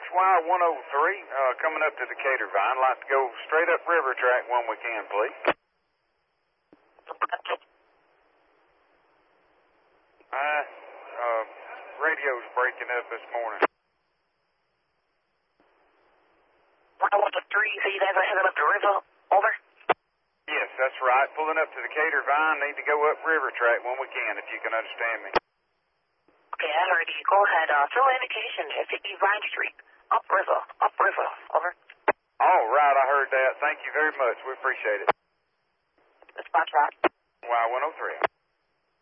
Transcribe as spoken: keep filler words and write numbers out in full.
Y one oh three, uh, coming up to Decatur Vine. Like to go straight up river track when we can, please. Uh, uh, radio's breaking up this morning. Y one oh three, so you guys are heading up the river? Over? Yes, that's right. Pulling up to Decatur Vine. Need to go up river track when we can, if you can understand me. Okay, I heard you. Go ahead. Uh, throw indication. fifty Vine Street. Upriver. Upriver. Over. All right, I heard that. Thank you very much. We appreciate it. The spot's right. Y one oh three.